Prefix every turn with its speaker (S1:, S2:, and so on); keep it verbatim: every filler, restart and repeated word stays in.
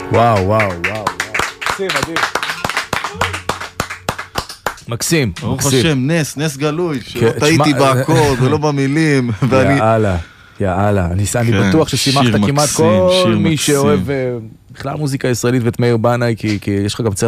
S1: וואו, וואו, וואו. מקסים, מדהים. מקסים,
S2: ברוך
S1: מקסים.
S2: השם, נס, נס גלוי, שלא טעיתי באקורד ולא במילים.
S1: יאללה, יאללה. אני בטוח ששימחת כמעט כל מי שאוהב בכלל מוזיקה ישראלית ואת מאיר בנאי, כי יש לך גם צוות.